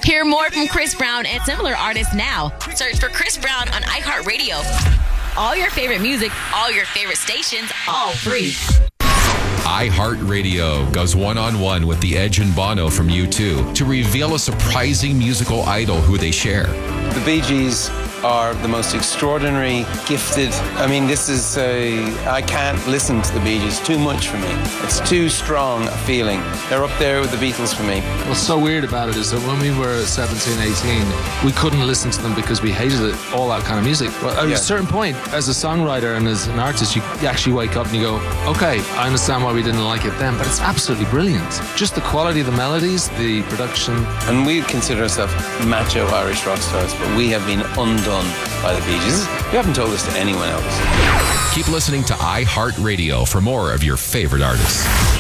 Hear more from Chris Brown and similar artists now. Search for Chris Brown on iHeartRadio. All your favorite music, all your favorite stations, all free. iHeartRadio goes one-on-one with The Edge and Bono from U2 to reveal a surprising musical idol who they share. The Bee Gees are the most extraordinary, gifted. I mean, I can't listen to the Bee Gees too much for me. It's too strong a feeling. They're up there with the Beatles for me. What's so weird about it is that when we were 17, 18, we couldn't listen to them because we hated it, all that kind of music. But at a certain point, as a songwriter and as an artist, you actually wake up and you go, okay, I understand why we didn't like it then, but it's absolutely brilliant. Just the quality of the melodies, the production. And we consider ourselves macho Irish rock stars, but we have been undone by the Bee Gees. You haven't told this to anyone else. Keep listening to iHeartRadio for more of your favorite artists.